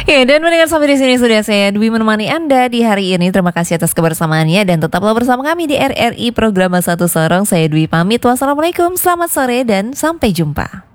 Ya, dan mendengar sampai di sini sudah saya Dwi menemani Anda di hari ini. Terima kasih atas kebersamaannya dan tetaplah bersama kami di RRI Program Satu Sorong. Saya Dwi pamit. Wassalamualaikum, selamat sore dan sampai jumpa.